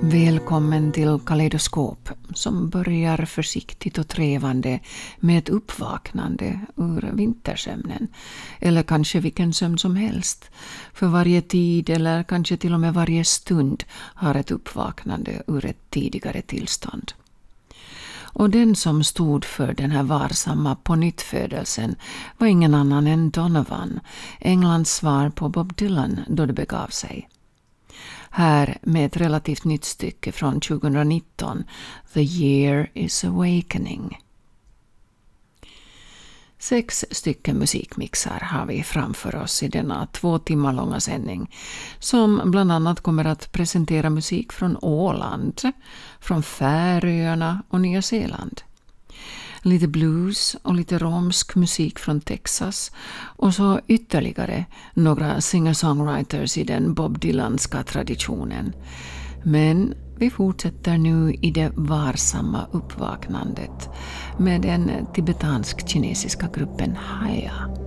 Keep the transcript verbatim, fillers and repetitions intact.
Välkommen till Kaleidoskop som börjar försiktigt och trevande med ett uppvaknande ur vintersömnen. Eller kanske vilken sömn som helst. För varje tid eller kanske till och med varje stund har ett uppvaknande ur ett tidigare tillstånd. Och den som stod för den här varsamma pånyttfödelsen var ingen annan än Donovan, Englands svar på Bob Dylan då det begav sig. Här med ett relativt nytt stycke från tjugonitton, The Year is Awakening. Sex stycken musikmixar har vi framför oss i denna två timmar långa sändning som bland annat kommer att presentera musik från Åland, från Färöarna och Nya Zeeland. Lite blues och lite romsk musik från Texas och så ytterligare några singer-songwriters i den Bob Dylanska traditionen. Men vi fortsätter nu i det varsamma uppvaknandet med den tibetansk-kinesiska gruppen Haya.